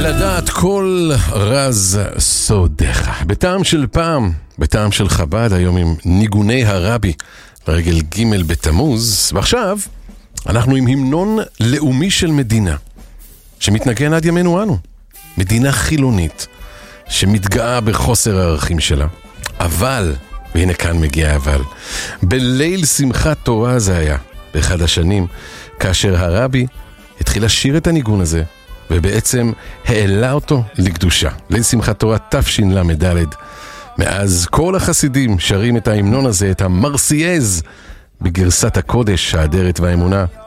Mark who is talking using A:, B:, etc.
A: לדעת כל רז סודך. בטעם של פעם, בטעם של חב"ד, היום עם ניגוני הרבי לרגל ג' בתמוז. ועכשיו אנחנו עם המנון לאומי של מדינה שמתנגן עד ימינו אנו. מדינה חילונית שמתגאה בחוסר הערכים שלה. אבל, והנה כאן מגיע אבל, בליל שמחת תורה זה היה, באחד השנים, כאשר הרבי התחיל לשיר את הניגון הזה, ובעצם העלה אותו לקדושה. ליל שמחת תורה תשל"ד. מאז כל החסידים שרים את ההמנון הזה, את המרסייז, בגרסת הקודש, האדרת והאמונה.